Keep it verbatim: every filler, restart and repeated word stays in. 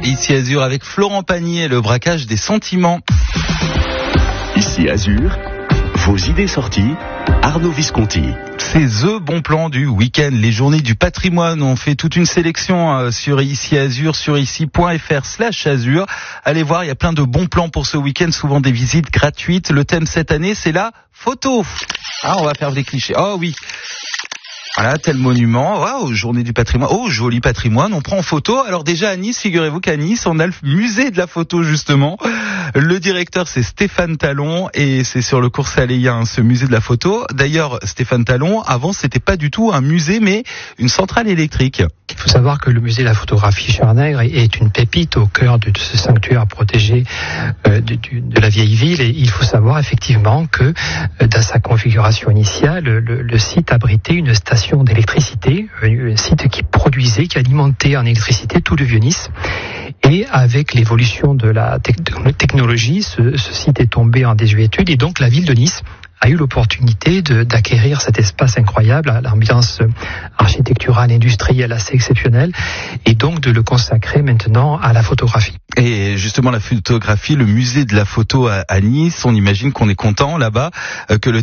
Ici Azur avec Florent Pagny, le braquage des sentiments. Ici Azur, vos idées sorties, Arnaud Visconti. C'est the bon plan du week-end, les journées du patrimoine. On fait toute une sélection sur Ici Azur, sur ici.fr slash Azur. Allez voir, il y a plein de bons plans pour ce week-end, souvent des visites gratuites. Le thème cette année, c'est la photo. Ah, on va faire des clichés. Oh oui. Voilà, tel monument, wow, journée du patrimoine, oh, joli patrimoine, on prend en photo. Alors déjà à Nice, figurez-vous qu'à Nice, on a le musée de la photo justement. Le directeur, c'est Stéphane Talon et c'est sur le cours Saléien, ce musée de la photo. D'ailleurs, Stéphane Talon, avant, c'était pas du tout un musée, mais une centrale électrique. Il faut savoir que le musée de la photographie Schernegg est une pépite au cœur de ce sanctuaire protégé euh, de, de la vieille ville. Et il faut savoir effectivement que euh, dans sa configuration initiale, le, le site abritait une station d'électricité, un site qui produisait, qui alimentait en électricité tout le Vieux-Nice. Et avec l'évolution de la technologie, ce, ce site est tombé en désuétude et donc la ville de Nice a eu l'opportunité de, d'acquérir cet espace incroyable, l'ambiance architecturale, industrielle assez exceptionnelle, et donc de le consacrer maintenant à la photographie. Et justement la photographie, le musée de la photo à, à Nice, on imagine qu'on est content là-bas, euh, que le